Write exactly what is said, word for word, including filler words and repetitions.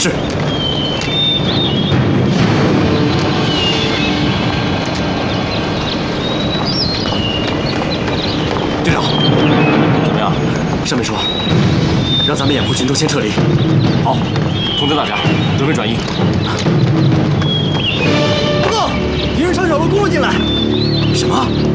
是。队长，怎么样？上面说，让咱们掩护群众先撤离。好，通知大家，准备转移。报告，敌人朝小路攻了进来。什么？